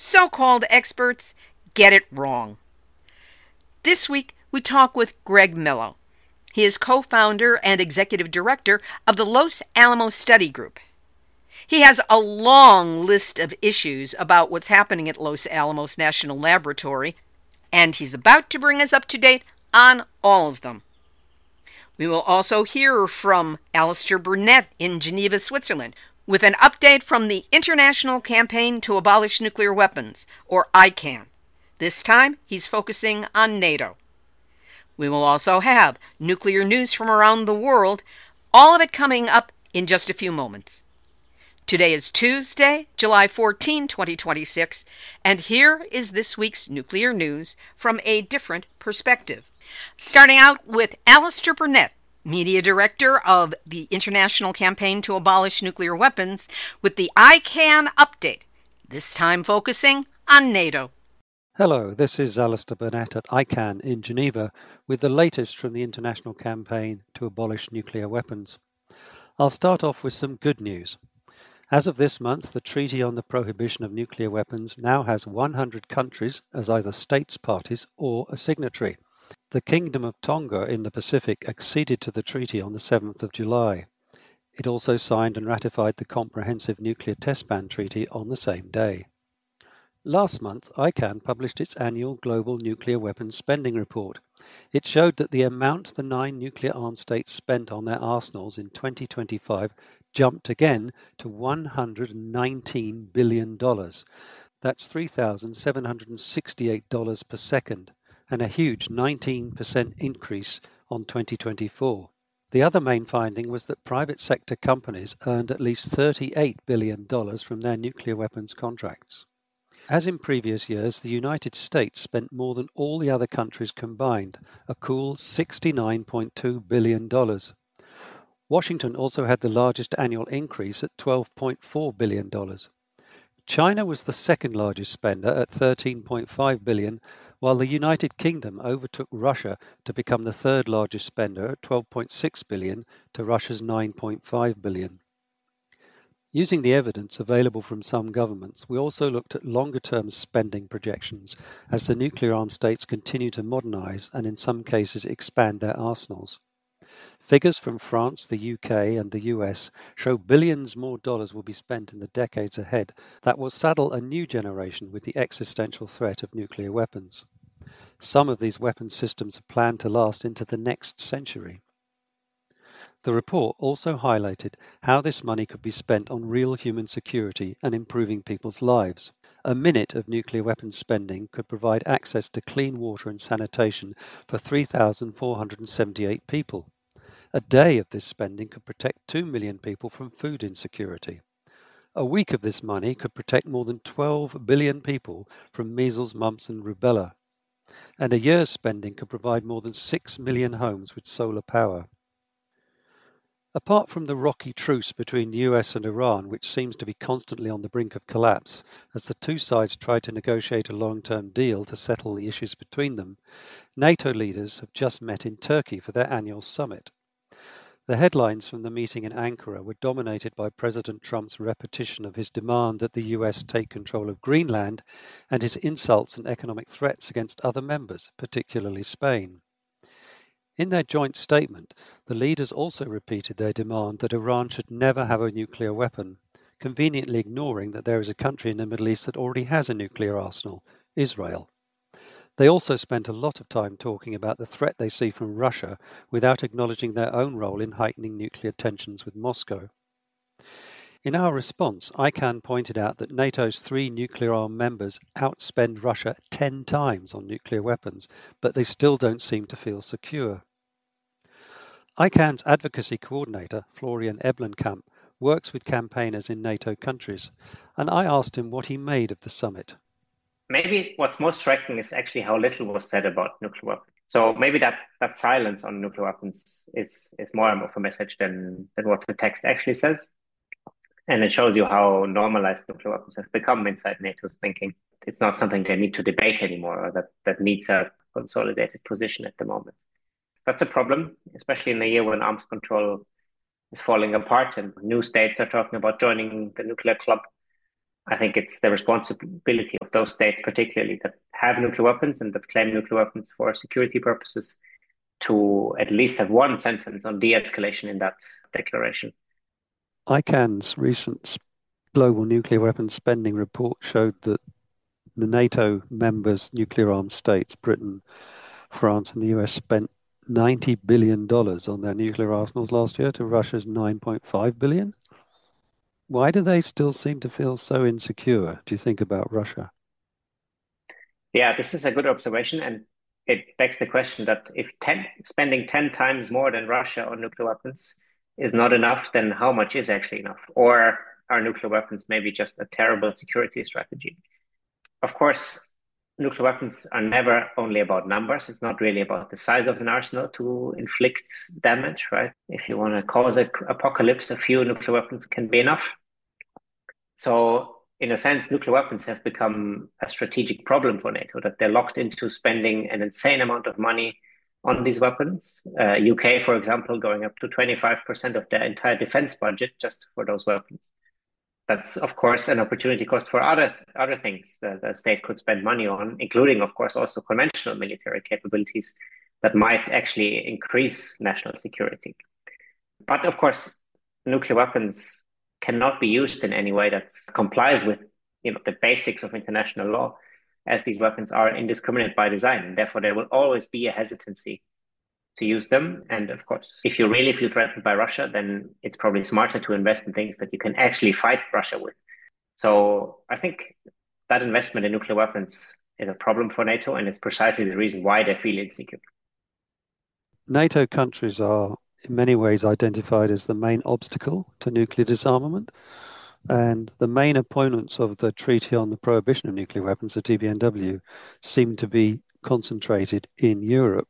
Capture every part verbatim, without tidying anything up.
so-called experts get it wrong. This week, we talk with Greg Mello. He is co-founder and executive director of the Los Alamos Study Group. He has a long list of issues about what's happening at Los Alamos National Laboratory, and he's about to bring us up to date on all of them. We will also hear from Alistair Burnett in Geneva, Switzerland, with an update from the International Campaign to Abolish Nuclear Weapons, or ICAN. This time, he's focusing on NATO. We will also have nuclear news from around the world, all of it coming up in just a few moments. Today is Tuesday, July fourteenth, twenty twenty-six, and here is this week's nuclear news from a different perspective. Starting out with Alistair Burnett, Media Director of the International Campaign to Abolish Nuclear Weapons, with the ICAN update, this time focusing on NATO. Hello, this is Alistair Burnett at ICAN in Geneva with the latest from the International Campaign to Abolish Nuclear Weapons. I'll start off with some good news. As of this month, the Treaty on the Prohibition of Nuclear Weapons now has one hundred countries as either states parties or a signatory. The Kingdom of Tonga in the Pacific acceded to the treaty on the seventh of July. It also signed and ratified the Comprehensive Nuclear Test Ban Treaty on the same day. Last month, ICAN published its annual Global Nuclear Weapons Spending Report. It showed that the amount the nine nuclear-armed states spent on their arsenals in twenty twenty-five jumped again to one hundred nineteen billion dollars. That's three thousand seven hundred sixty-eight dollars per second, and a huge nineteen percent increase on twenty twenty-four. The other main finding was that private sector companies earned at least thirty-eight billion dollars from their nuclear weapons contracts. As in previous years, the United States spent more than all the other countries combined, a cool sixty-nine point two billion dollars. Washington also had the largest annual increase at twelve point four billion dollars. China was the second largest spender at thirteen point five billion dollars, while the United Kingdom overtook Russia to become the third largest spender at twelve point six billion dollars to Russia's nine point five billion dollars. Using the evidence available from some governments, we also looked at longer-term spending projections as the nuclear-armed states continue to modernize and in some cases expand their arsenals. Figures from France, the U K and the U S show billions more dollars will be spent in the decades ahead that will saddle a new generation with the existential threat of nuclear weapons. Some of these weapons systems are planned to last into the next century. The report also highlighted how this money could be spent on real human security and improving people's lives. A minute of nuclear weapons spending could provide access to clean water and sanitation for three thousand four hundred seventy-eight people. A day of this spending could protect two million people from food insecurity. A week of this money could protect more than twelve billion people from measles, mumps and rubella. And a year's spending could provide more than six million homes with solar power. Apart from the rocky truce between the U S and Iran, which seems to be constantly on the brink of collapse, as the two sides try to negotiate a long-term deal to settle the issues between them, NATO leaders have just met in Turkey for their annual summit. The headlines from the meeting in Ankara were dominated by President Trump's repetition of his demand that the U S take control of Greenland and his insults and economic threats against other members, particularly Spain. In their joint statement, the leaders also repeated their demand that Iran should never have a nuclear weapon, conveniently ignoring that there is a country in the Middle East that already has a nuclear arsenal, Israel. They also spent a lot of time talking about the threat they see from Russia without acknowledging their own role in heightening nuclear tensions with Moscow. In our response, ICAN pointed out that NATO's three nuclear-armed members outspend Russia ten times on nuclear weapons, but they still don't seem to feel secure. ICAN's advocacy coordinator, Florian Eblenkamp, works with campaigners in NATO countries, and I asked him what he made of the summit. Maybe what's most striking is actually how little was said about nuclear weapons. So maybe that, that silence on nuclear weapons is, is more of a message than, than what the text actually says. And it shows you how normalized nuclear weapons have become inside NATO's thinking. It's not something they need to debate anymore, or that, that needs a consolidated position at the moment. That's a problem, especially in a year when arms control is falling apart and new states are talking about joining the nuclear club. I think it's the responsibility of those states, particularly that have nuclear weapons and that claim nuclear weapons for security purposes, to at least have one sentence on de-escalation in that declaration. I CAN's recent global nuclear weapons spending report showed that the NATO members, nuclear-armed states, Britain, France, and the U S, spent ninety billion dollars on their nuclear arsenals last year to Russia's nine point five billion dollars. Why do they still seem to feel so insecure, do you think, about Russia? Yeah, this is a good observation. And it begs the question that if ten, spending ten times more than Russia on nuclear weapons is not enough, then how much is actually enough? Or are nuclear weapons maybe just a terrible security strategy? Of course, nuclear weapons are never only about numbers. It's not really about the size of an arsenal to inflict damage, right? If you want to cause an apocalypse, a few nuclear weapons can be enough. So in a sense, nuclear weapons have become a strategic problem for NATO, that they're locked into spending an insane amount of money on these weapons. Uh, U K, for example, going up to twenty-five percent of their entire defense budget just for those weapons. That's, of course, an opportunity cost for other other things that the state could spend money on, including, of course, also conventional military capabilities that might actually increase national security. But, of course, nuclear weapons cannot be used in any way that complies with, you know, the basics of international law, as these weapons are indiscriminate by design. And therefore, there will always be a hesitancy to use them. And of course, if you really feel threatened by Russia, then it's probably smarter to invest in things that you can actually fight Russia with. So I think that investment in nuclear weapons is a problem for NATO, and it's precisely the reason why they feel insecure. NATO countries are in many ways identified as the main obstacle to nuclear disarmament. And the main opponents of the Treaty on the Prohibition of Nuclear Weapons, the T B N W, seem to be concentrated in Europe.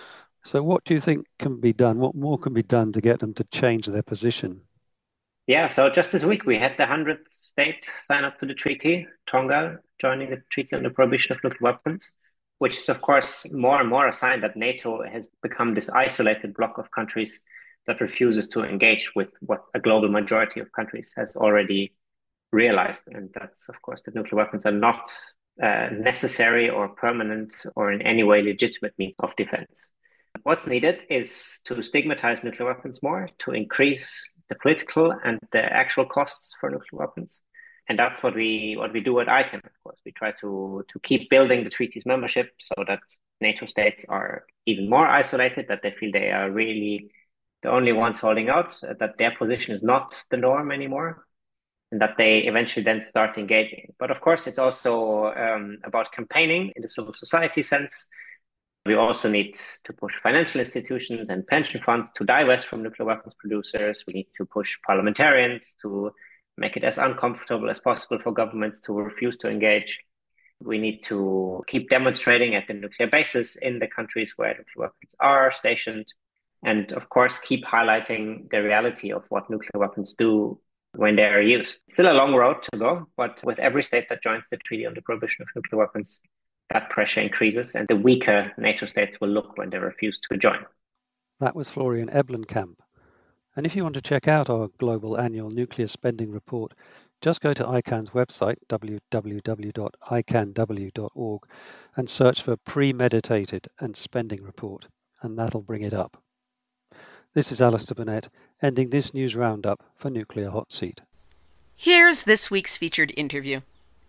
So what do you think can be done? What more can be done to get them to change their position? Yeah, so just this week we had the hundredth state sign up to the treaty, Tonga joining the Treaty on the Prohibition of Nuclear Weapons, which is, of course, more and more a sign that NATO has become this isolated bloc of countries that refuses to engage with what a global majority of countries has already realized. And that's, of course, that nuclear weapons are not uh, necessary or permanent or in any way legitimate means of defense. What's needed is to stigmatize nuclear weapons more, to increase the political and the actual costs for nuclear weapons. And that's what we what we do at I CAN, of course. We try to to keep building the treaty's membership so that NATO states are even more isolated, that they feel they are really the only ones holding out, that their position is not the norm anymore, and that they eventually then start engaging. But of course, it's also um, about campaigning in the civil society sense. We also need to push financial institutions and pension funds to divest from nuclear weapons producers. We need to push parliamentarians to make it as uncomfortable as possible for governments to refuse to engage. We need to keep demonstrating at the nuclear bases in the countries where nuclear weapons are stationed. And of course, keep highlighting the reality of what nuclear weapons do when they are used. Still a long road to go, but with every state that joins the Treaty on the Prohibition of Nuclear Weapons, that pressure increases, and the weaker NATO states will look when they refuse to join. That was Florian Eblenkamp. And if you want to check out our global annual nuclear spending report, just go to I CAN's website, w w w dot i can w dot org, and search for Premeditated and Spending Report, and that'll bring it up. This is Alistair Burnett, ending this news roundup for Nuclear Hot Seat. Here's this week's featured interview.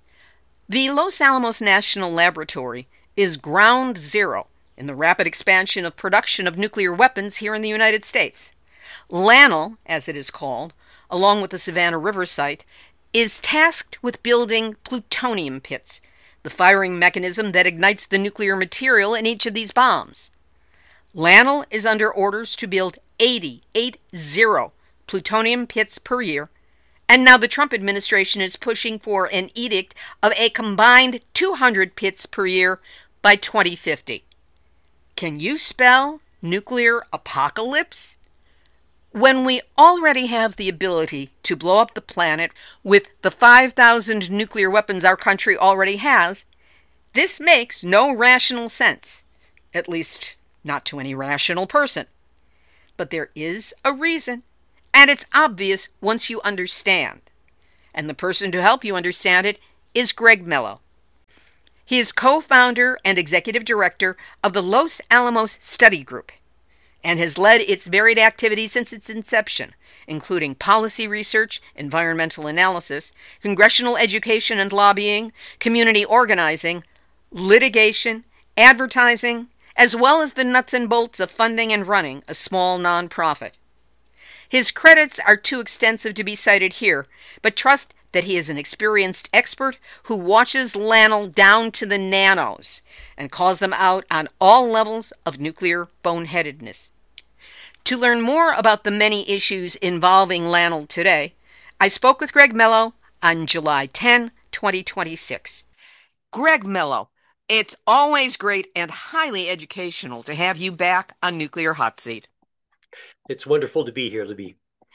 The Los Alamos National Laboratory is ground zero in the rapid expansion of production of nuclear weapons here in the United States. LANL, as it is called, along with the Savannah River site, is tasked with building plutonium pits, the firing mechanism that ignites the nuclear material in each of these bombs. LANL is under orders to build eighty, eight zero, plutonium pits per year, and now the Trump administration is pushing for an edict of a combined two hundred pits per year by twenty fifty. Can you spell nuclear apocalypse? When we already have the ability to blow up the planet with the five thousand nuclear weapons our country already has, this makes no rational sense, at least not to any rational person. But there is a reason, and it's obvious once you understand. And the person to help you understand it is Greg Mello. He is co-founder and executive director of the Los Alamos Study Group and has led its varied activities since its inception, including policy research, environmental analysis, congressional education and lobbying, community organizing, litigation, advertising, as well as the nuts and bolts of funding and running a small nonprofit. His credits are too extensive to be cited here, but trust that he is an experienced expert who watches L A N L down to the nanos and calls them out on all levels of nuclear boneheadedness. To learn more about the many issues involving L A N L today, I spoke with Greg Mello on July tenth, twenty twenty-six. Greg Mello, it's always great and highly educational to have you back on Nuclear Hot Seat. It's wonderful to be here, Libby.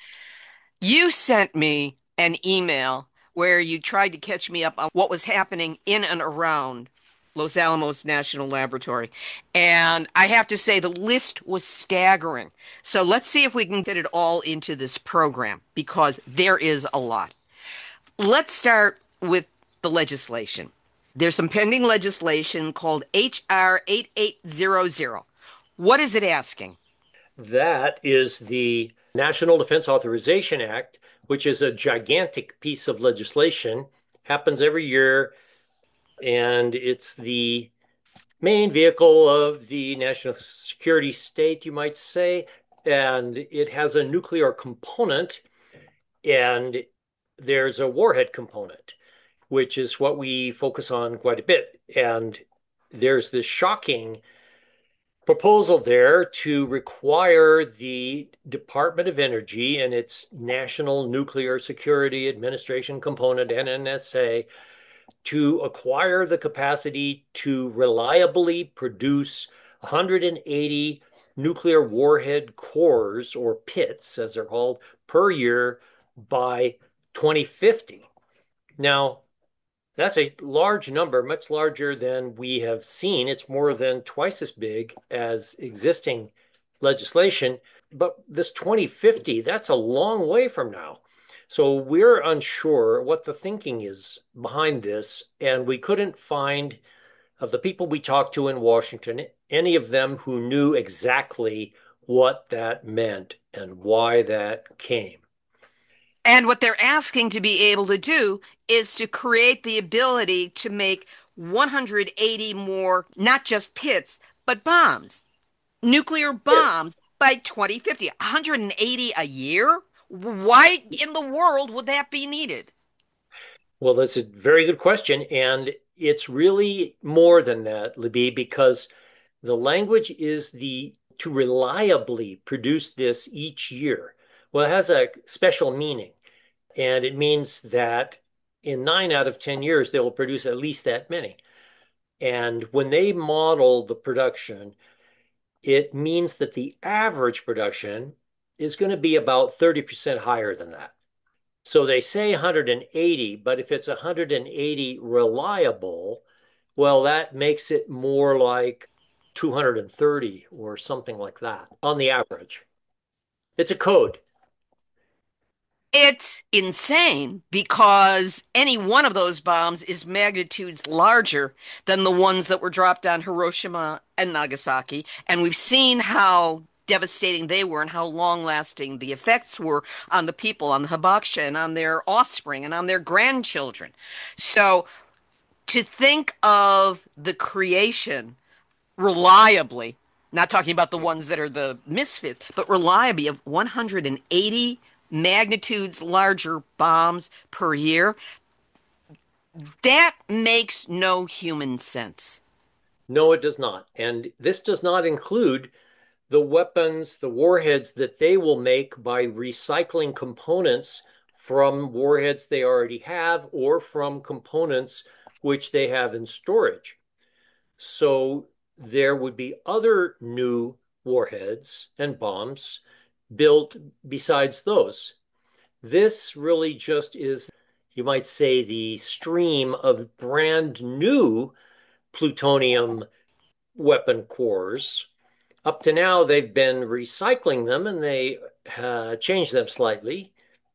You sent me an email where you tried to catch me up on what was happening in and around Los Alamos National Laboratory. And I have to say, the list was staggering. So let's see if we can fit it all into this program, because there is a lot. Let's start with the legislation. There's some pending legislation called H R eighty-eight hundred. What is it asking? That is the National Defense Authorization Act, which is a gigantic piece of legislation, happens every year, and it's the main vehicle of the national security state, you might say, and it has a nuclear component, and there's a warhead component, which is what we focus on quite a bit. And there's this shocking proposal there to require the Department of Energy and its National Nuclear Security Administration component, N N S A, to acquire the capacity to reliably produce one hundred eighty nuclear warhead cores, or pits, as they're called, per year by twenty fifty. Now, that's a large number, much larger than we have seen. It's more than twice as big as existing legislation. But this twenty fifty, that's a long way from now. So we're unsure what the thinking is behind this. And we couldn't find, of the people we talked to in Washington, any of them who knew exactly what that meant and why that came. And what they're asking to be able to do is to create the ability to make one hundred eighty more, not just pits, but bombs, nuclear bombs by twenty fifty. one hundred eighty a year? Why in the world would that be needed? Well, that's a very good question. And it's really more than that, Libby, because the language is the to reliably produce this each year. Well, it has a special meaning, and it means that in nine out of ten years, they will produce at least that many. And when they model the production, it means that the average production is going to be about thirty percent higher than that. So they say one hundred eighty, but if it's one hundred eighty reliable, well, that makes it more like two hundred thirty or something like that on the average. It's a code. It's insane because any one of those bombs is magnitudes larger than the ones that were dropped on Hiroshima and Nagasaki. And we've seen how devastating they were and how long-lasting the effects were on the people, on the Hibakusha, and on their offspring, and on their grandchildren. So to think of the creation reliably, not talking about the ones that are the misfits, but reliably of one hundred eighty magnitudes larger bombs per year, that makes no human sense. No, it does not. And this does not include the weapons, the warheads that they will make by recycling components from warheads they already have or from components which they have in storage. So there would be other new warheads and bombs built besides those. This really just is, you might say, the stream of brand new plutonium weapon cores. Up to now, they've been recycling them, and they uh, changed them slightly.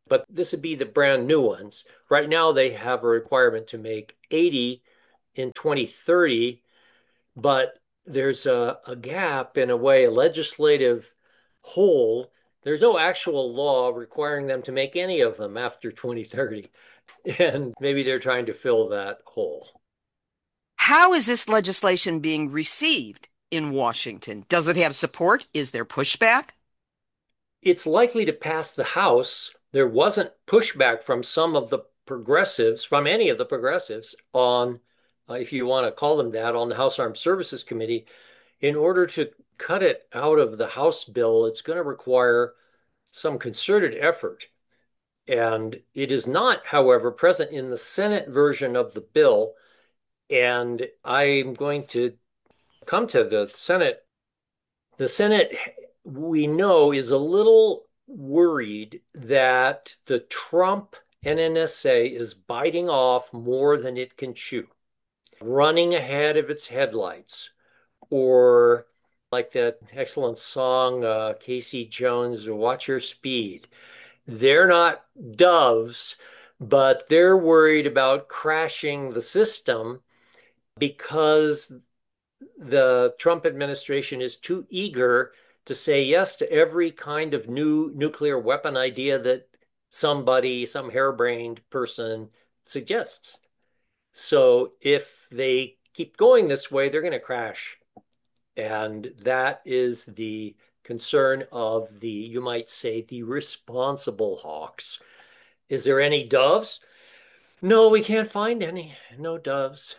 but this would be the brand new ones. Right now, they have a requirement to make eighty in twenty thirty, but there's a, a gap in a way, a legislative hole. There's no actual law requiring them to make any of them after twenty thirty. And maybe they're trying to fill that hole. How is this legislation being received in Washington? Does it have support? Is there pushback? It's likely to pass the House. There wasn't pushback from some of the progressives, from any of the progressives on, uh, if you want to call them that, on the House Armed Services Committee. In order to cut it out of the House bill, it's going to require some concerted effort. And it is not, however, present in the Senate version of the bill. And I'm going to come to the Senate. The Senate, we know, is a little worried that the Trump N N S A is biting off more than it can chew, running ahead of its headlights, or like that excellent song, uh, Casey Jones, Watch Your Speed. They're not doves, but they're worried about crashing the system because the Trump administration is too eager to say yes to every kind of new nuclear weapon idea that somebody, some harebrained person suggests. So if they keep going this way, they're going to crash. And that is the concern of the, you might say, the responsible hawks. Is there any doves? No, we can't find any. No doves.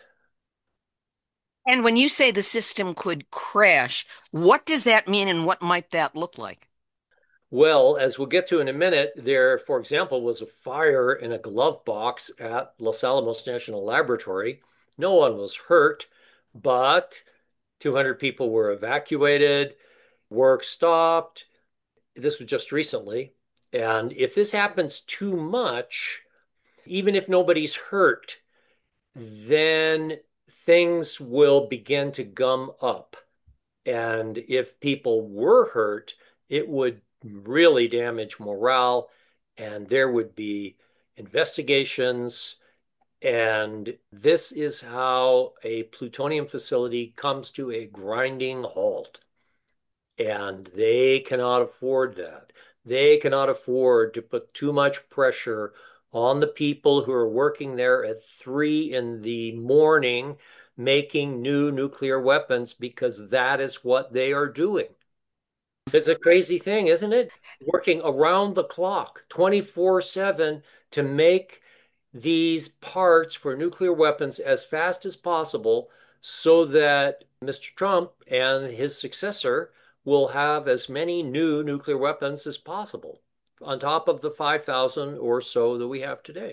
And when you say the system could crash, what does that mean and what might that look like? Well, as we'll get to in a minute, there, for example, was a fire in a glove box at Los Alamos National Laboratory. No one was hurt, but two hundred people were evacuated, work stopped. This was just recently. And if this happens too much, even if nobody's hurt, then things will begin to gum up. And if people were hurt, it would really damage morale, and there would be investigations. And this is how a plutonium facility comes to a grinding halt. And they cannot afford that. They cannot afford to put too much pressure on the people who are working there at three in the morning making new nuclear weapons, because that is what they are doing. It's a crazy thing, isn't it? Working around the clock, twenty-four seven, to make these parts for nuclear weapons as fast as possible so that Mister Trump and his successor will have as many new nuclear weapons as possible on top of the five thousand or so that we have today.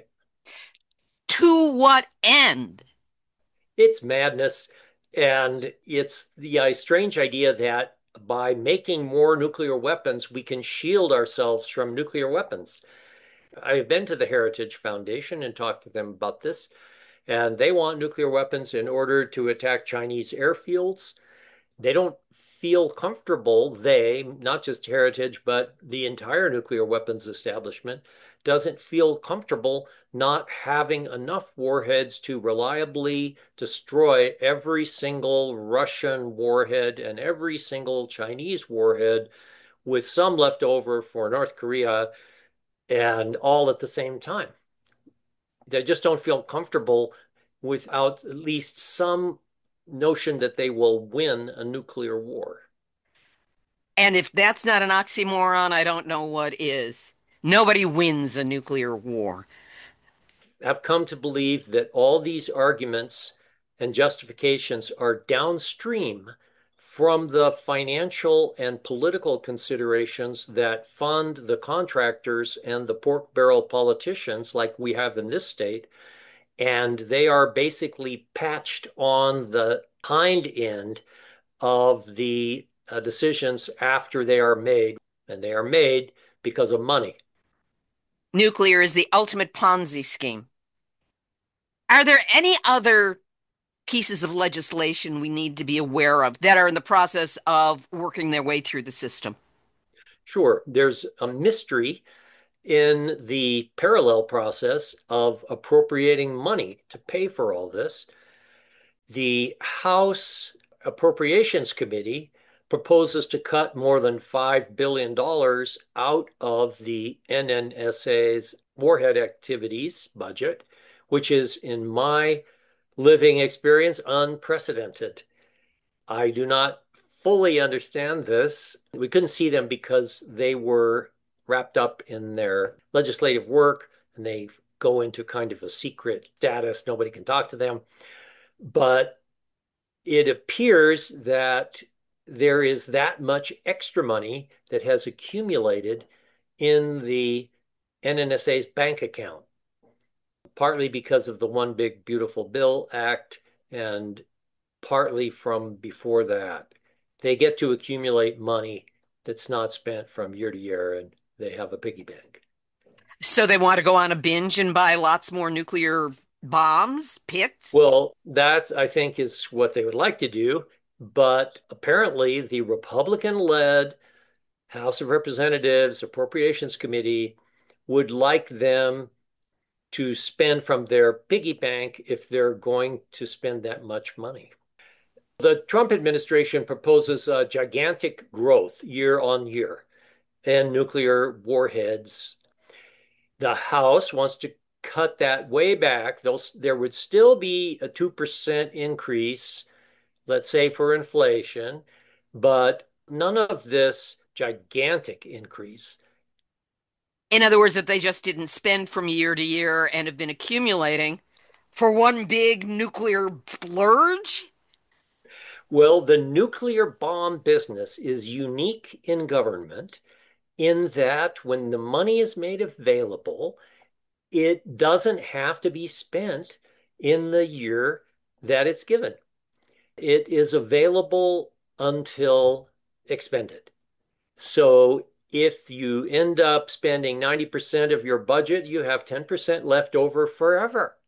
To what end? It's madness. And it's the uh, strange idea that by making more nuclear weapons, we can shield ourselves from nuclear weapons. I've been to the Heritage Foundation and talked to them about this, and they want nuclear weapons in order to attack Chinese airfields. They don't feel comfortable, they, not just Heritage, but the entire nuclear weapons establishment, doesn't feel comfortable not having enough warheads to reliably destroy every single Russian warhead and every single Chinese warhead, with some left over for North Korea, and all at the same time. They just don't feel comfortable without at least some notion that they will win a nuclear war. And if that's not an oxymoron, I don't know what is. Nobody wins a nuclear war. I've come to believe that all these arguments and justifications are downstream from the financial and political considerations that fund the contractors and the pork barrel politicians like we have in this state. And they are basically patched on the hind end of the uh, decisions after they are made. And they are made because of money. Nuclear is the ultimate Ponzi scheme. Are there any other pieces of legislation we need to be aware of that are in the process of working their way through the system? Sure. There's a mystery In the parallel process of appropriating money to pay for all this, the House Appropriations Committee proposes to cut more than five billion dollars out of the N N S A's warhead activities budget, which is, in my living experience, unprecedented. I do not fully understand this. We couldn't see them because they were wrapped up in their legislative work and they go into kind of a secret status. Nobody can talk to them. But it appears that there is that much extra money that has accumulated in the N N S A's bank account, partly because of the One Big Beautiful Bill Act and partly from before that. They get to accumulate money that's not spent from year to year, and they have a piggy bank. So they want to go on a binge and buy lots more nuclear bombs, pits? Well, that, I think, is what they would like to do. But apparently, the Republican-led House of Representatives Appropriations Committee would like them to spend from their piggy bank if they're going to spend that much money. The Trump administration proposes a gigantic growth year on year in nuclear warheads. The House wants to cut that way back. There would still be a two percent increase, let's say, for inflation, but none of this gigantic increase. In other words, that they just didn't spend from year to year and have been accumulating for one big nuclear splurge? Well, the nuclear bomb business is unique in government in that when the money is made available, it doesn't have to be spent in the year that it's given. It is available until expended. So if you end up spending ninety percent of your budget, you have ten percent left over forever.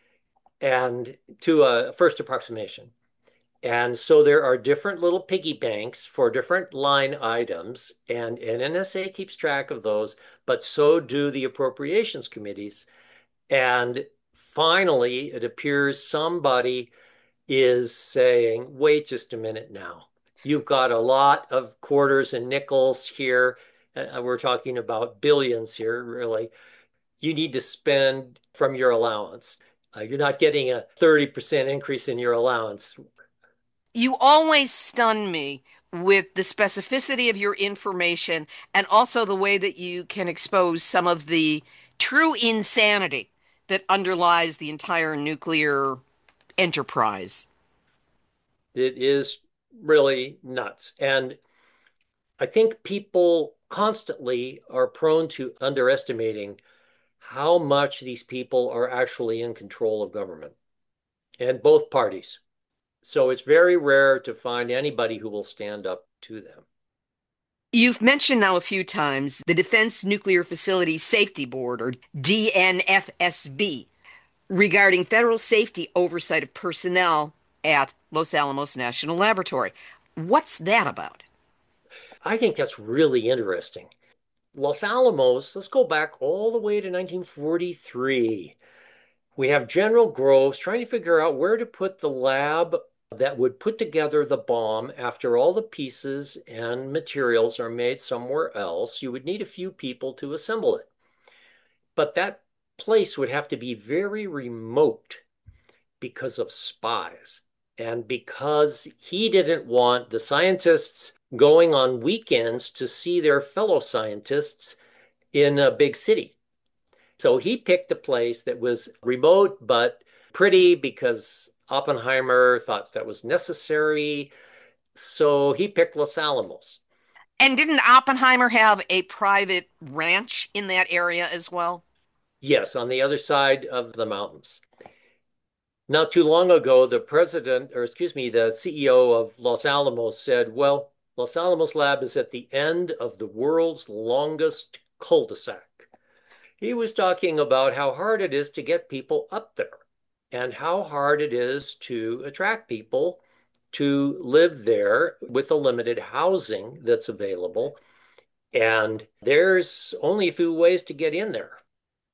And to a first approximation. And so there are different little piggy banks for different line items, and N N S A keeps track of those, but so do the appropriations committees. And finally, it appears somebody is saying, wait just a minute now. You've got a lot of quarters and nickels here. Uh, we're talking about billions here, really. You need to spend from your allowance. Uh, you're not getting a thirty percent increase in your allowance. You always stun me with the specificity of your information and also the way that you can expose some of the true insanity that underlies the entire nuclear enterprise. It is really nuts. And I think people constantly are prone to underestimating how much these people are actually in control of government and both parties. So it's very rare to find anybody who will stand up to them. You've mentioned now a few times the Defense Nuclear Facility Safety Board, or D N F S B, regarding federal safety oversight of personnel at Los Alamos National Laboratory. What's that about? I think that's really interesting. Los Alamos, let's go back all the way to nineteen forty-three. We have General Groves trying to figure out where to put the lab that would put together the bomb after all the pieces and materials are made somewhere else. You would need a few people to assemble it. But that place would have to be very remote because of spies and because he didn't want the scientists going on weekends to see their fellow scientists in a big city. So he picked a place that was remote but pretty because Oppenheimer thought that was necessary. So he picked Los Alamos. And didn't Oppenheimer have a private ranch in that area as well? Yes, on the other side of the mountains. Not too long ago, the president, or excuse me, the C E O of Los Alamos said, well, Los Alamos Lab is at the end of the world's longest cul-de-sac. He was talking about how hard it is to get people up there and how hard it is to attract people to live there with the limited housing that's available. And there's only a few ways to get in there.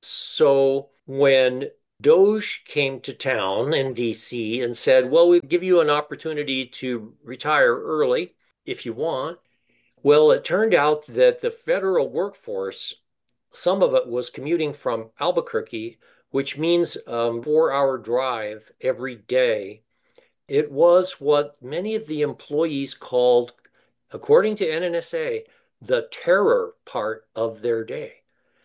So when Doge came to town in D C and said, well, we give you an opportunity to retire early if you want. Well, it turned out that the federal workforce, some of it was commuting from Albuquerque, which means a four hour drive every day. It was what many of the employees called, according to N N S A, the terror part of their day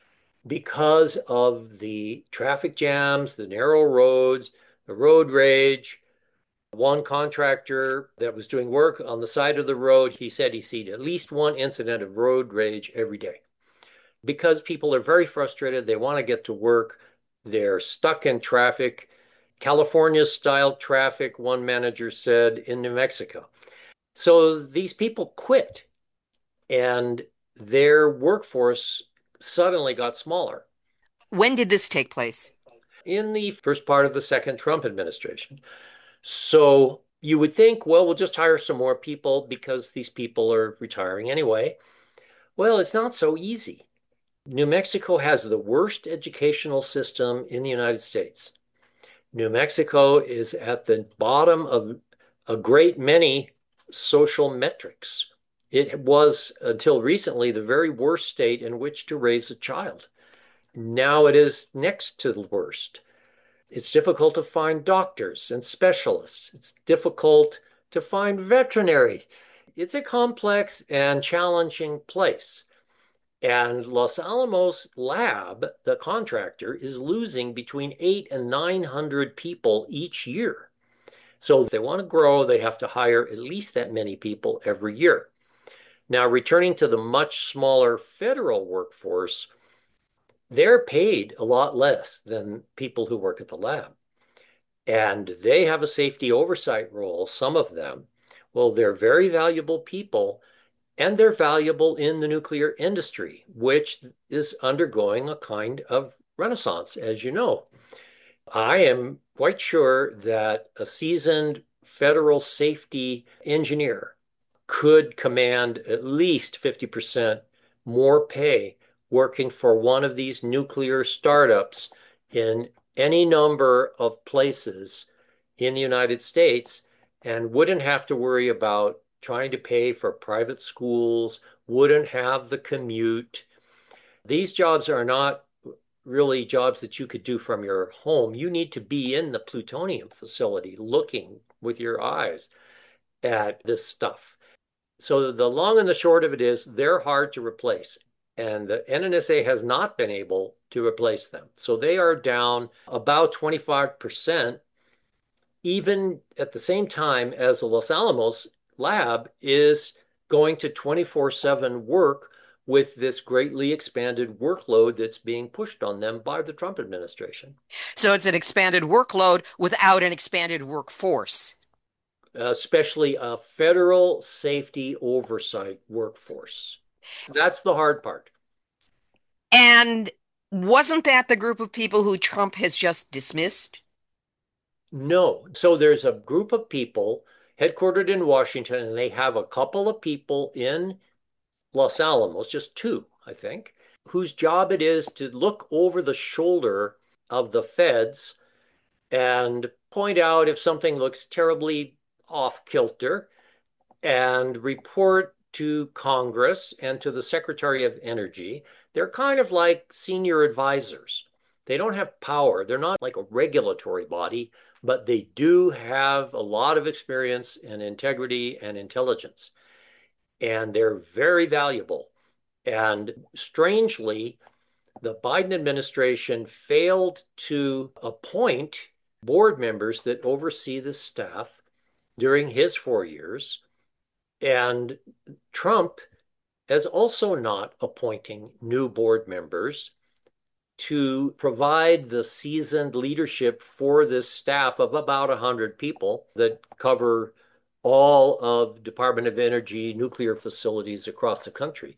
because of the traffic jams, the narrow roads, the road rage. One contractor that was doing work on the side of the road, he said he seen at least one incident of road rage every day because people are very frustrated. They want to get to work. They're stuck in traffic, California style traffic, one manager said, in New Mexico. So these people quit and their workforce suddenly got smaller. When did this take place? In the first part of the second Trump administration. So you would think, well, we'll just hire some more people because these people are retiring anyway. Well, it's not so easy. New Mexico has the worst educational system in the United States. New Mexico is at the bottom of a great many social metrics. It was, until recently, the very worst state in which to raise a child. Now it is next to the worst. It's difficult to find doctors and specialists. It's difficult to find veterinary. It's a complex and challenging place. And Los Alamos Lab, the contractor, is losing between eight and nine hundred people each year. So if they want to grow, they have to hire at least that many people every year. Now, returning to the much smaller federal workforce, they're paid a lot less than people who work at the lab. And they have a safety oversight role, some of them. Well, they're very valuable people, and they're valuable in the nuclear industry, which is undergoing a kind of renaissance, as you know. I am quite sure that a seasoned federal safety engineer could command at least fifty percent more pay working for one of these nuclear startups in any number of places in the United States and wouldn't have to worry about trying to pay for private schools, wouldn't have the commute. These jobs are not really jobs that you could do from your home. You need to be in the plutonium facility looking with your eyes at this stuff. So the long and the short of it is they're hard to replace. And the N N S A has not been able to replace them. So they are down about twenty-five percent, even at the same time as the Los Alamos lab is going to twenty-four seven work with this greatly expanded workload that's being pushed on them by the Trump administration. So it's an expanded workload without an expanded workforce. Especially a federal safety oversight workforce. That's the hard part. And wasn't that the group of people who Trump has just dismissed? No. So there's a group of people headquartered in Washington, and they have a couple of people in Los Alamos, just two, I think, whose job it is to look over the shoulder of the feds and point out if something looks terribly off kilter and report to Congress and to the Secretary of Energy. They're kind of like senior advisors. They don't have power. They're not like a regulatory body, but they do have a lot of experience and integrity and intelligence. And they're very valuable. And strangely, the Biden administration failed to appoint board members that oversee the staff during his four years. And Trump is also not appointing new board members to provide the seasoned leadership for this staff of about one hundred people that cover all of Department of Energy nuclear facilities across the country.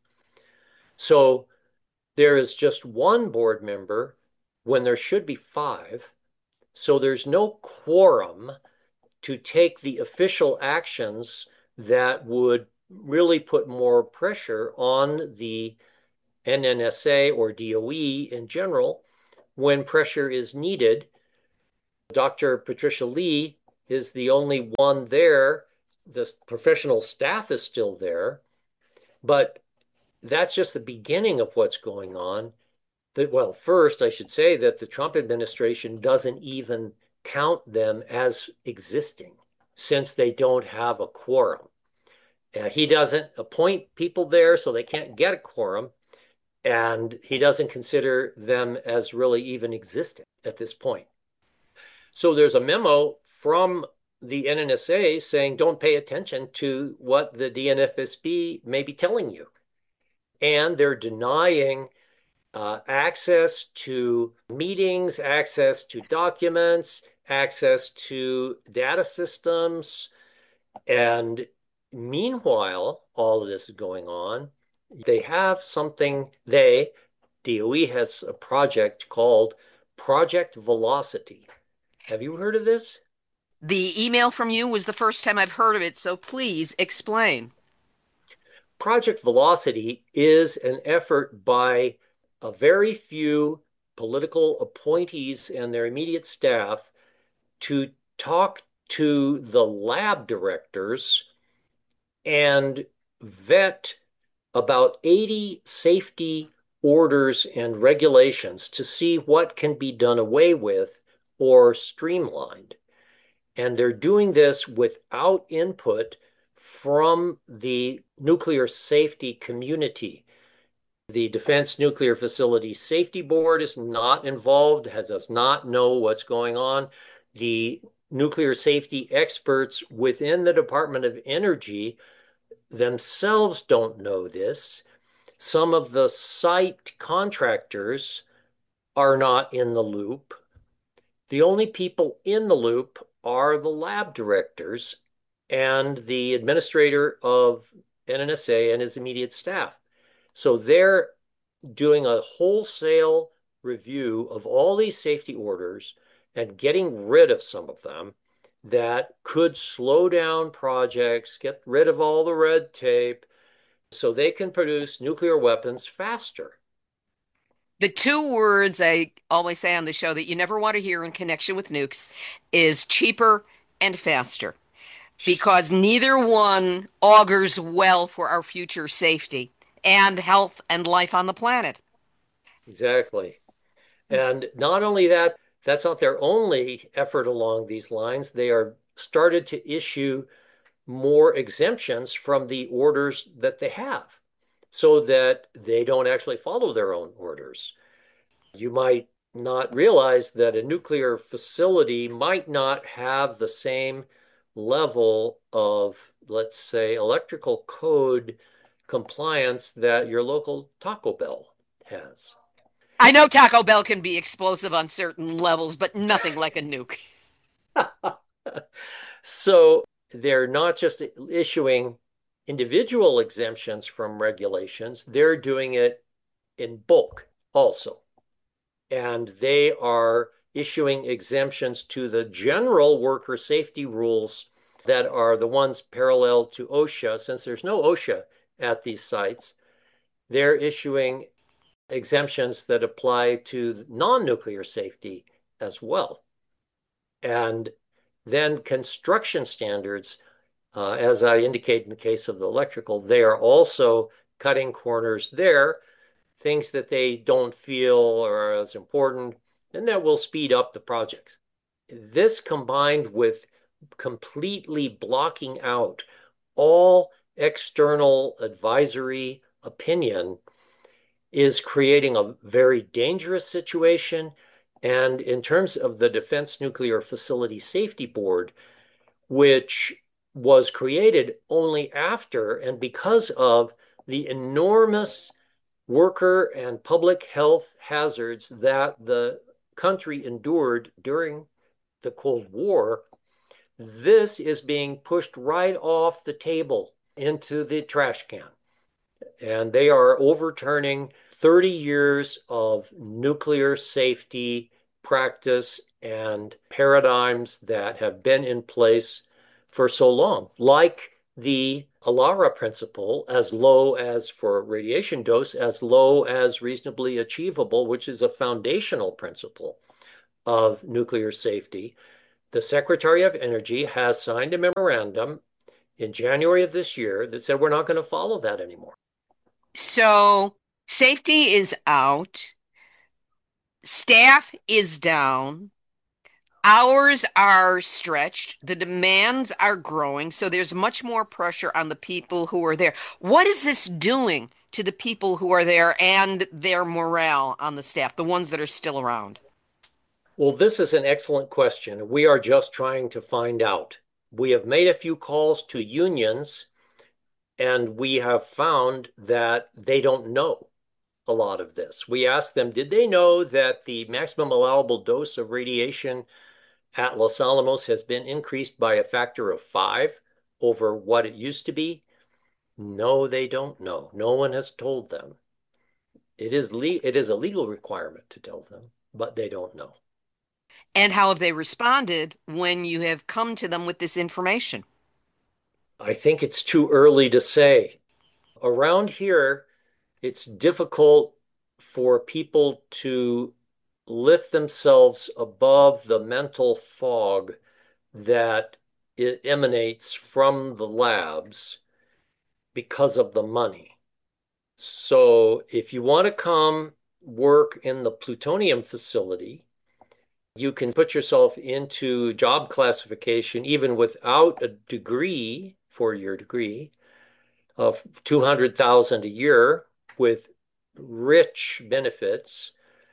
So there is just one board member when there should be five. So there's no quorum to take the official actions that would really put more pressure on the N N S A or D O E in general when pressure is needed. Doctor Patricia Lee is the only one there. The professional staff is still there, but that's just the beginning of what's going on. That, well, first, I should say that the Trump administration doesn't even count them as existing since they don't have a quorum. Uh, he doesn't appoint people there, so they can't get a quorum. And he doesn't consider them as really even existent at this point. So there's a memo from the N N S A saying, don't pay attention to what the D N F S B may be telling you. And they're denying uh, access to meetings, access to documents, access to data systems. And meanwhile, all of this is going on. They have something, they, D O E has a project called Project Velocity. Have you heard of this? The email from you was the first time I've heard of it, so please explain. Project Velocity is an effort by a very few political appointees and their immediate staff to talk to the lab directors and vet about eighty safety orders and regulations to see what can be done away with or streamlined. And they're doing this without input from the nuclear safety community. The Defense Nuclear Facility Safety Board is not involved, has, does not know what's going on. The nuclear safety experts within the Department of Energy themselves don't know this. Some of the site contractors are not in the loop. The only people in the loop are the lab directors and the administrator of N N S A and his immediate staff. So they're doing a wholesale review of all these safety orders and getting rid of some of them that could slow down projects, get rid of all the red tape, so they can produce nuclear weapons faster. The two words I always say on the show that you never want to hear in connection with nukes is cheaper and faster, because neither one augurs well for our future safety and health and life on the planet. Exactly. And not only that, that's not their only effort along these lines. They are started to issue more exemptions from the orders that they have so that they don't actually follow their own orders. You might not realize that a nuclear facility might not have the same level of, let's say, electrical code compliance that your local Taco Bell has. I know Taco Bell can be explosive on certain levels, but nothing like a nuke. So they're not just issuing individual exemptions from regulations, they're doing it in bulk also. And they are issuing exemptions to the general worker safety rules that are the ones parallel to OSHA. Since there's no OSHA at these sites, they're issuing exemptions that apply to non-nuclear safety as well. And then construction standards, uh, as I indicate in the case of the electrical, they are also cutting corners there, things that they don't feel are as important, and that will speed up the projects. This combined with completely blocking out all external advisory opinion is creating a very dangerous situation. And in terms of the Defense Nuclear Facility Safety Board, which was created only after and because of the enormous worker and public health hazards that the country endured during the Cold War, this is being pushed right off the table into the trash can. And they are overturning thirty years of nuclear safety practice and paradigms that have been in place for so long, like the ALARA principle, as low as for radiation dose, as low as reasonably achievable, which is a foundational principle of nuclear safety. The Secretary of Energy has signed a memorandum in January of this year that said we're not going to follow that anymore. So safety is out, staff is down, hours are stretched, the demands are growing, so there's much more pressure on the people who are there. What is this doing to the people who are there and their morale on the staff, the ones that are still around? Well, this is an excellent question. We are just trying to find out. We have made a few calls to unions, and we have found that they don't know a lot of this. We asked them, did they know that the maximum allowable dose of radiation at Los Alamos has been increased by a factor of five over what it used to be? No, they don't know. No one has told them. It is le- it is a legal requirement to tell them, but they don't know. And how have they responded when you have come to them with this information? I think it's too early to say. Around here, it's difficult for people to lift themselves above the mental fog that it emanates from the labs because of the money. So if you want to come work in the plutonium facility, you can put yourself into job classification even without a degree, four-year degree, of two hundred thousand dollars a year with rich benefits.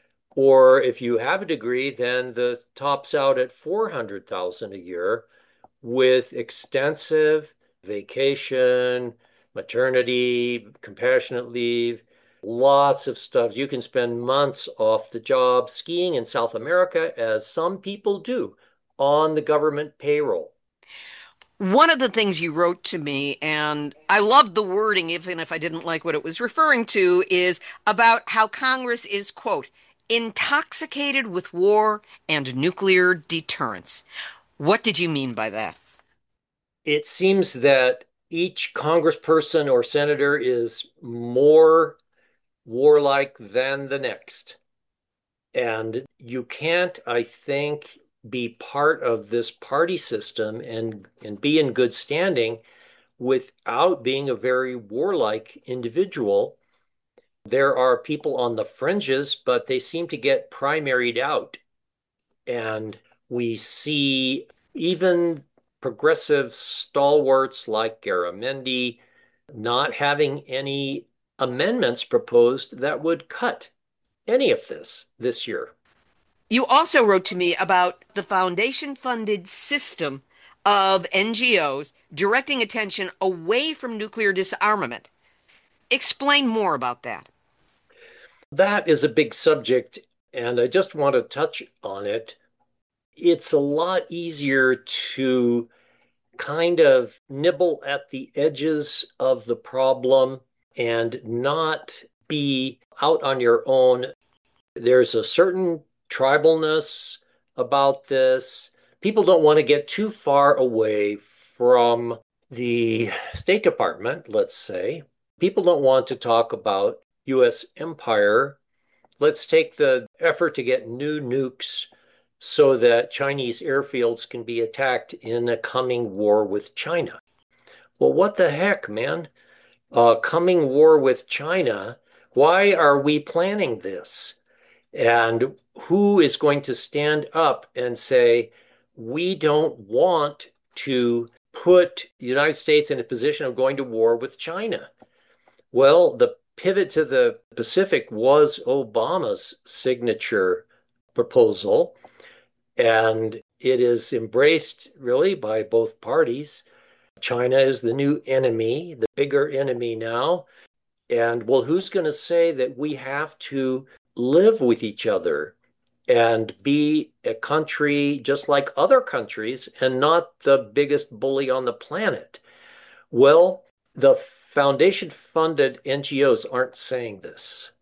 Or if you have a degree, then the tops out at four hundred thousand dollars a year with extensive vacation, maternity, compassionate leave, lots of stuff. You can spend months off the job skiing in South America, as some people do, on the government payroll. One of the things you wrote to me, and I loved the wording, even if I didn't like what it was referring to, is about how Congress is, quote, intoxicated with war and nuclear deterrence. What did you mean by that? It seems that each congressperson or senator is more warlike than the next. And you can't, I think, be part of this party system and, and be in good standing without being a very warlike individual. There are people on the fringes, but they seem to get primaried out. And we see even progressive stalwarts like Garamendi not having any amendments proposed that would cut any of this this year. You also wrote to me about the foundation-funded system of N G Os directing attention away from nuclear disarmament. Explain more about that. That is a big subject, and I just want to touch on it. It's a lot easier to kind of nibble at the edges of the problem and not be out on your own. There's a certain tribalness about this. People don't want to get too far away from the State Department, let's say. People don't want to talk about U S empire. Let's take the effort to get new nukes so that Chinese airfields can be attacked in a coming war with China. Well, what the heck, man? A coming war with China? Why are we planning this? And who is going to stand up and say, we don't want to put the United States in a position of going to war with China? Well, the pivot to the Pacific was Obama's signature proposal, and it is embraced really by both parties. China is the new enemy, the bigger enemy now. And well, who's going to say that we have to live with each other and be a country just like other countries and not the biggest bully on the planet? Well, the foundation-funded N G Os aren't saying this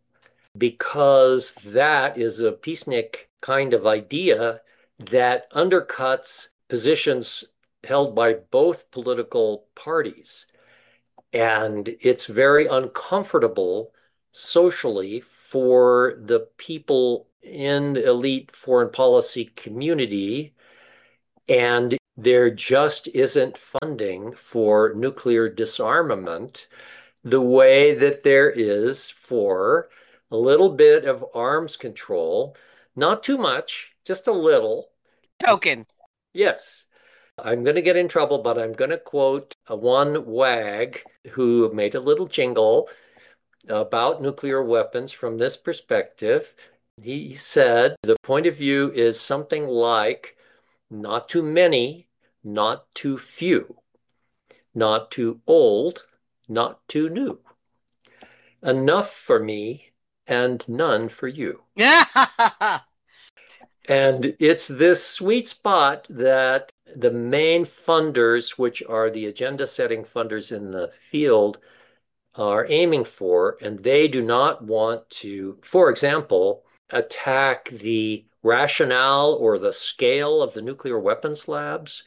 because that is a peacenik kind of idea that undercuts positions held by both political parties. And it's very uncomfortable socially for the people in the elite foreign policy community. And there just isn't funding for nuclear disarmament the way that there is for a little bit of arms control. Not too much, just a little. Token. Yes. I'm going to get in trouble, but I'm going to quote a one wag who made a little jingle about nuclear weapons from this perspective. He said the point of view is something like not too many, not too few, not too old, not too new. Enough for me and none for you. And it's this sweet spot that the main funders, which are the agenda setting funders in the field, are aiming for. And they do not want to, for example, attack the rationale or the scale of the nuclear weapons labs.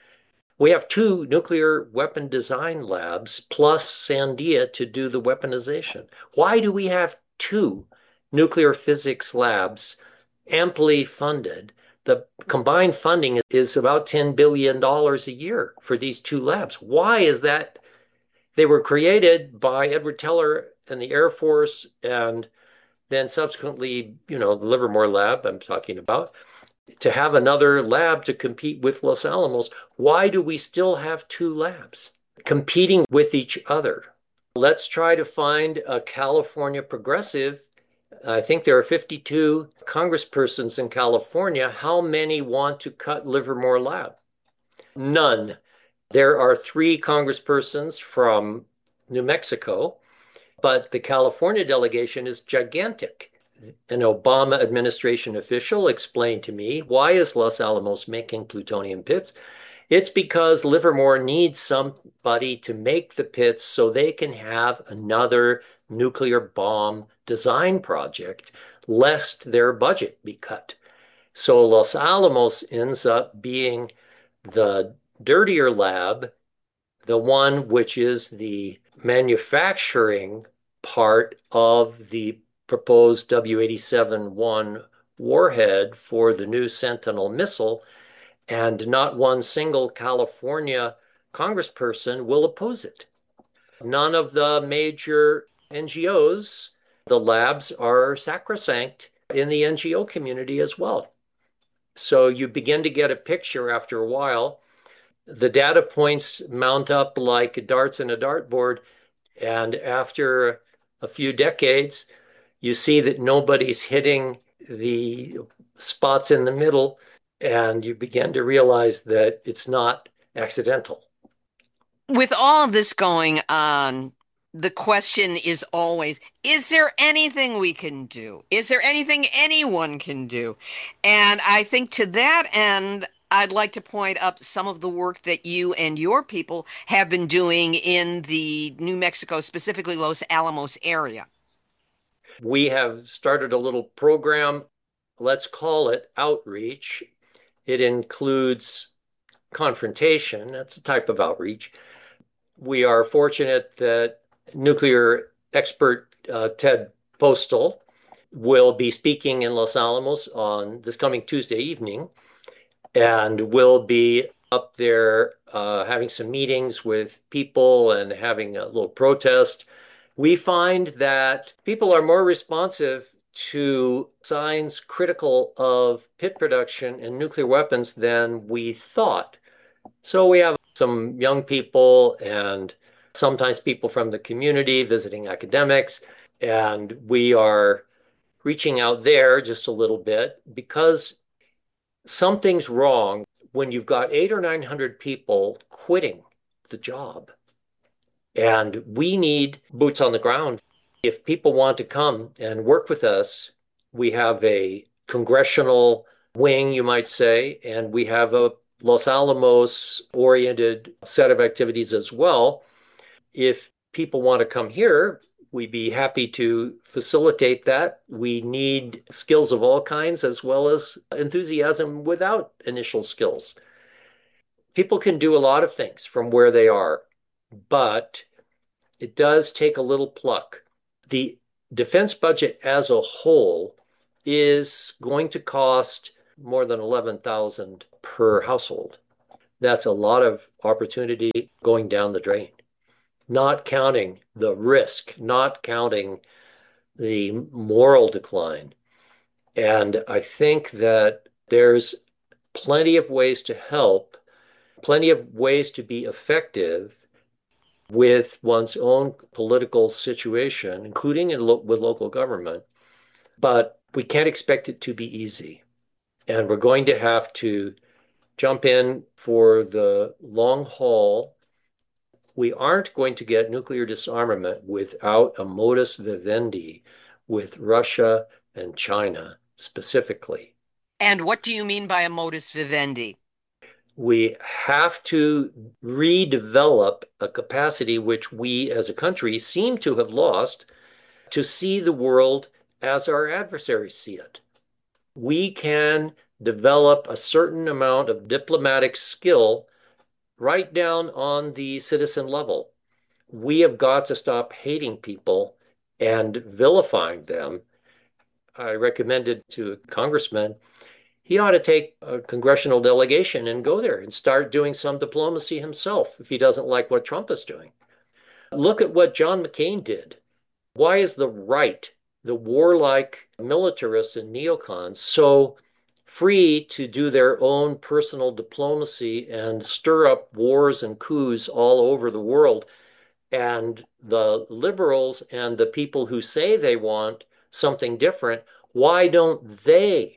We have two nuclear weapon design labs plus Sandia to do the weaponization. Why do we have two nuclear physics labs amply funded? The combined funding is about ten billion dollars a year for these two labs. Why is that? They were created by Edward Teller and the Air Force, and then subsequently, you know, the Livermore lab I'm talking about, to have another lab to compete with Los Alamos. Why do we still have two labs competing with each other? Let's try to find a California progressive. I think there are fifty-two congresspersons in California. How many want to cut Livermore Lab? None. There are three congresspersons from New Mexico, but the California delegation is gigantic. An Obama administration official explained to me, why is Los Alamos making plutonium pits? It's because Livermore needs somebody to make the pits so they can have another nuclear bomb design project, lest their budget be cut. So Los Alamos ends up being the dirtier lab, the one which is the manufacturing part of the proposed W eighty-seven one warhead for the new Sentinel missile, and not one single California congressperson will oppose it. None of the major N G Os, the labs are sacrosanct in the N G O community as well. So you begin to get a picture after a while. The data points mount up like darts in a dartboard, and after a few decades, you see that nobody's hitting the spots in the middle, and you begin to realize that it's not accidental. With all of this going on, the question is always, is there anything we can do? Is there anything anyone can do? And I think to that end, I'd like to point up some of the work that you and your people have been doing in the New Mexico, specifically Los Alamos area. We have started a little program, let's call it outreach. It includes confrontation, that's a type of outreach. We are fortunate that nuclear expert uh, Ted Postal will be speaking in Los Alamos on this coming Tuesday evening, and will be up there uh, having some meetings with people and having a little protest. We find that people are more responsive to signs critical of pit production and nuclear weapons than we thought. So we have some young people and sometimes people from the community visiting academics, and we are reaching out there just a little bit because something's wrong when you've got eight or nine hundred people quitting the job. And we need boots on the ground. If people want to come and work with us, we have a congressional wing, you might say, and we have a Los Alamos-oriented set of activities as well. If people want to come here, we'd be happy to facilitate that. We need skills of all kinds as well as enthusiasm without initial skills. People can do a lot of things from where they are, but it does take a little pluck. The defense budget as a whole is going to cost more than eleven thousand dollars per household. That's a lot of opportunity going down the drain, not counting the risk, not counting the moral decline. And I think that there's plenty of ways to help, plenty of ways to be effective with one's own political situation, including in lo- with local government. But we can't expect it to be easy. And we're going to have to jump in for the long haul. We aren't going to get nuclear disarmament without a modus vivendi with Russia and China specifically. And what do you mean by a modus vivendi? We have to redevelop a capacity which we as a country seem to have lost to see the world as our adversaries see it. We can develop a certain amount of diplomatic skill right down on the citizen level. We have got to stop hating people and vilifying them. I recommended to a congressman, he ought to take a congressional delegation and go there and start doing some diplomacy himself if he doesn't like what Trump is doing. Look at what John McCain did. Why is the right, the warlike militarists and neocons, so free to do their own personal diplomacy and stir up wars and coups all over the world? And the liberals and the people who say they want something different, why don't they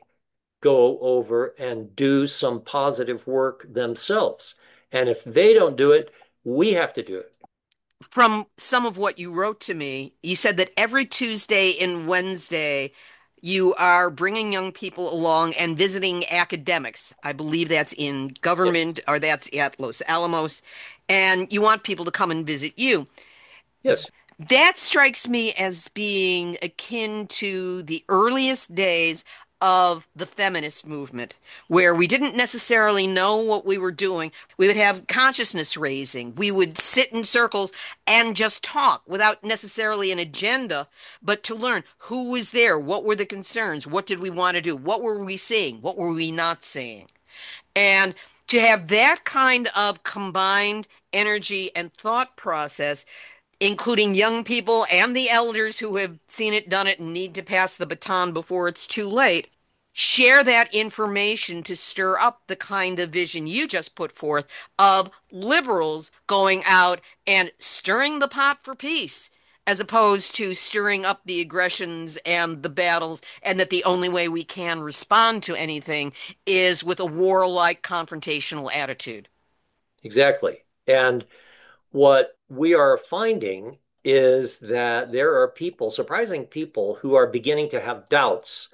go over and do some positive work themselves? And if they don't do it, we have to do it. From some of what you wrote to me, you said that every Tuesday and Wednesday you are bringing young people along and visiting academics. I believe that's in government, or that's at Los Alamos, and you want people to come and visit you. Yes. That strikes me as being akin to the earliest days of the feminist movement, where we didn't necessarily know what we were doing. We would have consciousness raising. We would sit in circles and just talk without necessarily an agenda, but to learn who was there, what were the concerns, what did we want to do, what were we seeing, what were we not seeing. And to have that kind of combined energy and thought process, including young people and the elders who have seen it, done it, and need to pass the baton before it's too late, share that information to stir up the kind of vision you just put forth of liberals going out and stirring the pot for peace, as opposed to stirring up the aggressions and the battles, and that the only way we can respond to anything is with a warlike confrontational attitude. Exactly. And what we are finding is that there are people, surprising people, who are beginning to have doubts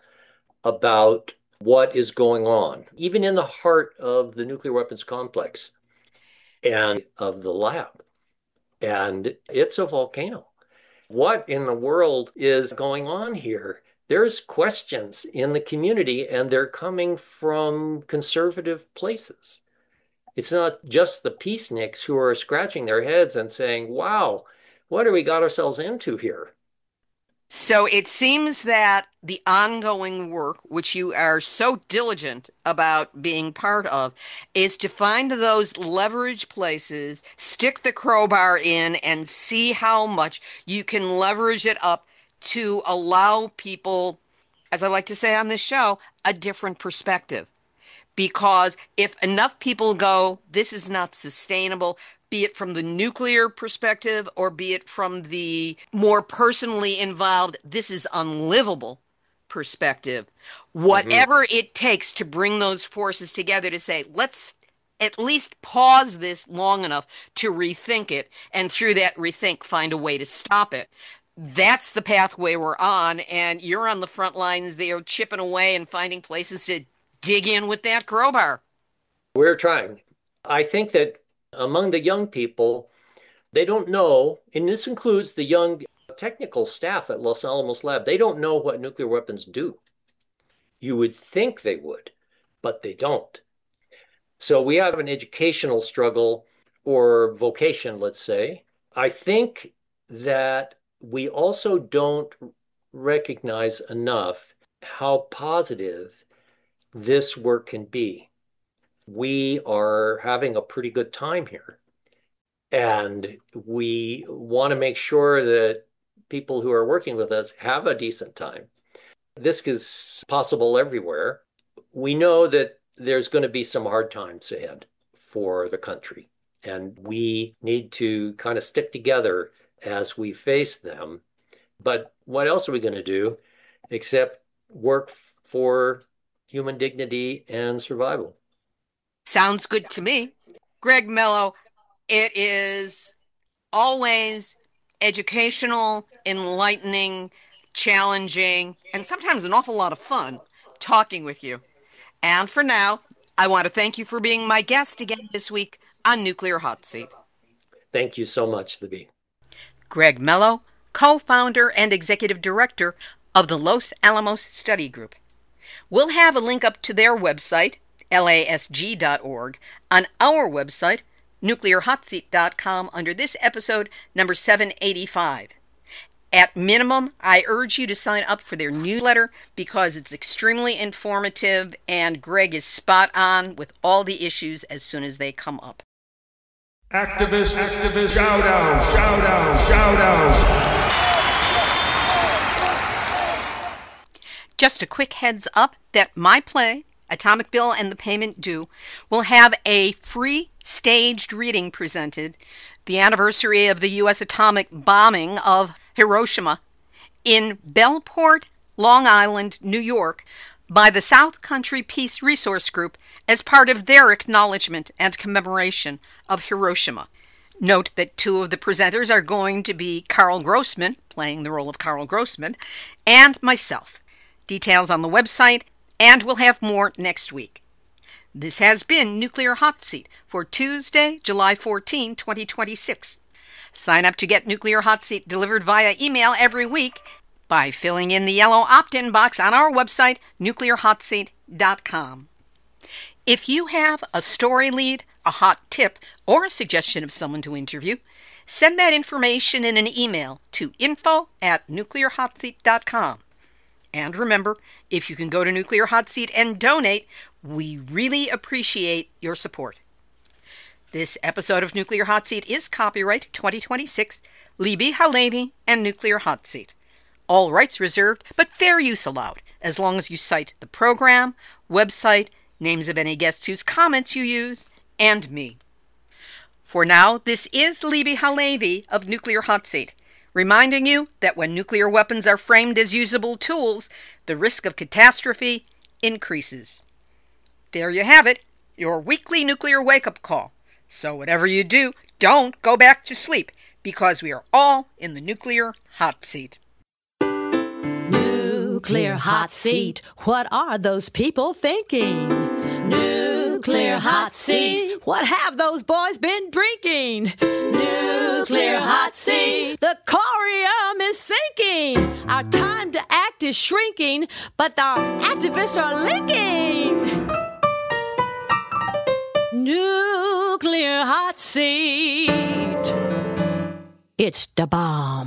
about what is going on, even in the heart of the nuclear weapons complex and of the lab. And it's a volcano. What in the world is going on here? There's questions in the community, and they're coming from conservative places. It's not just the peaceniks who are scratching their heads and saying, wow, what have we got ourselves into here? So it seems that the ongoing work, which you are so diligent about being part of, is to find those leverage places, stick the crowbar in, and see how much you can leverage it up to allow people, as I like to say on this show, a different perspective. Because if enough people go, this is not sustainable, be it from the nuclear perspective or be it from the more personally involved, this is unlivable perspective, whatever mm-hmm. it takes to bring those forces together to say, let's at least pause this long enough to rethink it, and through that rethink, find a way to stop it. That's the pathway we're on, and you're on the front lines there chipping away and finding places to dig in with that crowbar. We're trying. I think that among the young people, they don't know, and this includes the young technical staff at Los Alamos Lab, they don't know what nuclear weapons do. You would think they would, but they don't. So we have an educational struggle or vocation, let's say. I think that we also don't recognize enough how positive this work can be. We are having a pretty good time here. And we want to make sure that people who are working with us have a decent time. This is possible everywhere. We know that there's going to be some hard times ahead for the country, and we need to kind of stick together as we face them. But what else are we going to do except work for human dignity and survival? Sounds good to me. Greg Mello, it is always educational, enlightening, challenging, and sometimes an awful lot of fun talking with you. And for now, I want to thank you for being my guest again this week on Nuclear Hot Seat. Thank you so much, Libby. Greg Mello, co-founder and executive director of the Los Alamos Study Group. We'll have a link up to their website, L A S G dot org, on our website, nuclear hot seat dot com, under this episode number seven eighty-five. At minimum, I urge you to sign up for their newsletter because it's extremely informative and Greg is spot on with all the issues as soon as they come up. Activist, activist, shout out, shout out, shout out. Just a quick heads up that my play, Atomic Bill and the Payment Due, will have a free staged reading presented the anniversary of the U S atomic bombing of Hiroshima in Bellport, Long Island, New York, by the South Country Peace Resource Group as part of their acknowledgement and commemoration of Hiroshima. Note that two of the presenters are going to be Carl Grossman, playing the role of Carl Grossman, and myself. Details on the website, and we'll have more next week. This has been Nuclear Hot Seat for Tuesday, July fourteenth, twenty twenty-six. Sign up to get Nuclear Hot Seat delivered via email every week by filling in the yellow opt-in box on our website, nuclear hot seat dot com. If you have a story lead, a hot tip, or a suggestion of someone to interview, send that information in an email to info at nuclear hot seat dot com. And remember, if you can go to Nuclear Hot Seat and donate, we really appreciate your support. This episode of Nuclear Hot Seat is copyright twenty twenty-six, Libby Halevi and Nuclear Hot Seat. All rights reserved, but fair use allowed, as long as you cite the program, website, names of any guests whose comments you use, and me. For now, this is Libby Halevi of Nuclear Hot Seat, reminding you that when nuclear weapons are framed as usable tools, the risk of catastrophe increases. There you have it, your weekly nuclear wake-up call. So whatever you do, don't go back to sleep, because we are all in the nuclear hot seat. Nuclear hot seat. What are those people thinking? Nuclear hot seat. What have those boys been drinking? Nuclear hot seat. The corium is sinking. Our time to act is shrinking, but our activists are linking. Nuclear hot seat. It's the bomb.